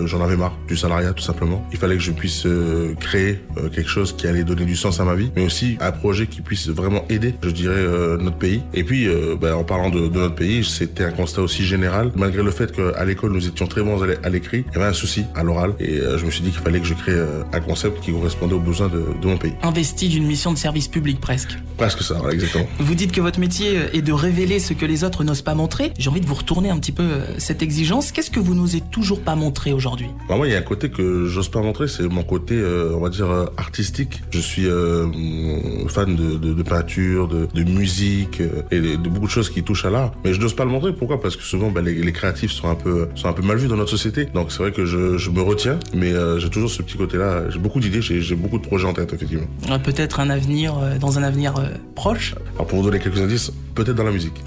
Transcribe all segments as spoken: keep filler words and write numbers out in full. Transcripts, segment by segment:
euh, j'en avais marre du salariat tout simplement. Il fallait que je puisse euh, créer euh, quelque chose qui allait donner du sens à ma vie, mais aussi un projet qui puisse vraiment aider, je dirais, euh, notre pays. Et puis, euh, ben, en parlant de, de notre pays, c'était un constat aussi général. Malgré le fait qu'à l'école, nous étions très bons à l'écrit, il y avait un souci à l'oral. Et euh, je me suis dit qu'il fallait que je crée euh, un concept qui correspondait aux besoins de, de mon pays. Investi d'une mission de service public presque. Presque ça, voilà, exactement. Vous dites que votre métier est de révéler ce que les autres n'osent pas montrer. J'ai envie de vous retourner un petit peu cette exigence. Qu'est-ce que vous n'osez toujours pas montrer aujourd'hui? Alors moi, il y a un côté que j'ose pas montrer, c'est mon côté, euh, on va dire, euh, artistique. Je suis euh, fan de, de, de peinture, de, de musique euh, et de, de beaucoup de choses qui touchent à l'art. Mais je n'ose pas le montrer. Pourquoi? Parce que souvent, ben, les, les créatifs sont un peu, sont un peu mal vus dans notre société. Donc c'est vrai que je, je me retiens, mais euh, j'ai toujours ce petit côté-là. J'ai beaucoup d'idées, j'ai, j'ai beaucoup de projets en tête, effectivement. Euh, peut-être un avenir, euh, dans un avenir euh, proche. Alors pour vous donner quelques indices, peut-être dans la musique.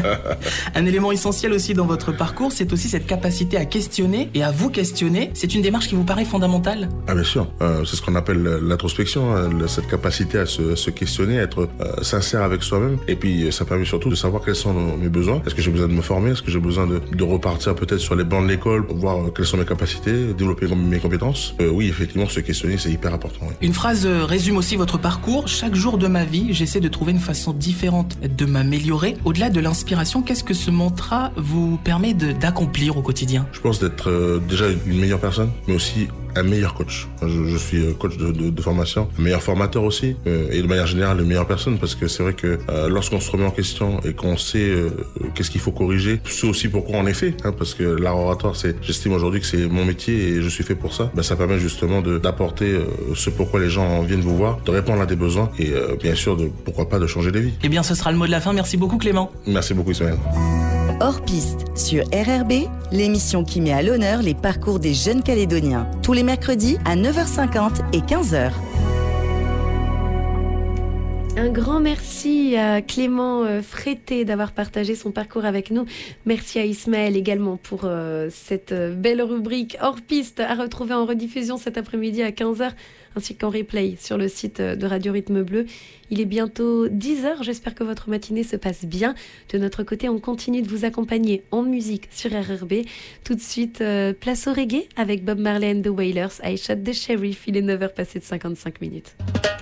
Un élément essentiel aussi dans votre parcours, c'est aussi cette capacité à questionner et à vous questionner. C'est une démarche qui vous paraît fondamentale? Ah bien sûr, euh, c'est ce qu'on appelle l'introspection, hein, cette capacité à se, se questionner, à être euh, sincère avec soi-même. Et puis ça permet surtout de savoir quels sont mes besoins. Est-ce que j'ai besoin de me former? Est-ce que j'ai besoin de, de repartir peut-être sur les bancs de l'école pour voir euh, quelles sont mes capacités, développer mes compétences? euh, Oui, effectivement, se questionner, c'est hyper important. Oui. Une phrase euh, résume aussi votre parcours. Chaque jour de ma vie, j'essaie de trouver une façon différente de m'améliorer. Au-delà de l'inspiration, qu'est-ce que ce mantra vous permet de, d'accomplir au quotidien? Je pense d'être euh, déjà une meilleure personne, mais aussi un meilleur coach. Je, je suis coach de, de, de formation, un meilleur formateur aussi, euh, et de manière générale, une meilleure personne, parce que c'est vrai que euh, lorsqu'on se remet en question et qu'on sait euh, qu'est-ce qu'il faut corriger, c'est aussi pourquoi on est fait, hein, parce que l'art oratoire, c'est, j'estime aujourd'hui que c'est mon métier et je suis fait pour ça. Ben, ça permet justement de, d'apporter euh, ce pourquoi les gens viennent vous voir, de répondre à des besoins et euh, bien sûr, de, pourquoi pas, de changer des vies. Eh bien, ce sera le mot de la fin. Merci beaucoup, Clément. Merci beaucoup, Ismaël. Hors piste sur R R B, l'émission qui met à l'honneur les parcours des jeunes Calédoniens. Tous les mercredis à neuf heures cinquante et quinze heures. Un grand merci à Clément Frété d'avoir partagé son parcours avec nous. Merci à Ismaël également pour euh, cette belle rubrique hors piste à retrouver en rediffusion cet après-midi à quinze heures ainsi qu'en replay sur le site de Radio Rythme Bleu. Il est bientôt dix heures, j'espère que votre matinée se passe bien. De notre côté, on continue de vous accompagner en musique sur R R B. Tout de suite, euh, place au reggae avec Bob Marley and the Wailers, I Shot the Sheriff. Il est neuf heures passées de cinquante-cinq minutes.